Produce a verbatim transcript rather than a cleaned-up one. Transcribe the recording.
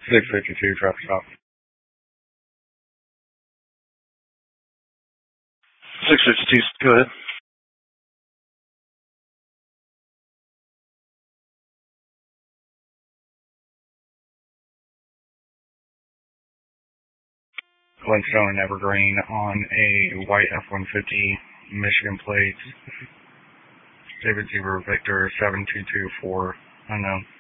six fifty-two, traffic stop. six fifty-two, go ahead. Glenstone and Evergreen on a white F one fifty, Michigan plates. David Zebra Victor seven two two four, unknown.